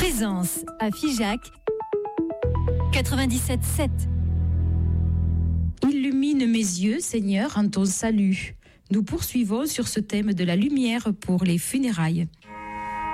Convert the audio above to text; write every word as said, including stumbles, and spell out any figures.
Plaisance, à Figeac, quatre-vingt-dix-sept sept. Illumine mes yeux, Seigneur, en ton salut. Nous poursuivons sur ce thème de la lumière pour les funérailles.